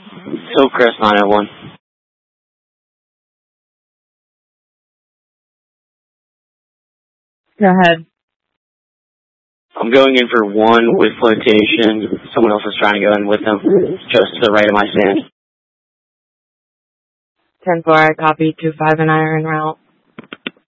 Hillcrest 901. Go ahead. I'm going in for 1 with flotation. Someone else is trying to go in with them, just to the right of my stand. 10-4, I copy 2-5 and I are en route.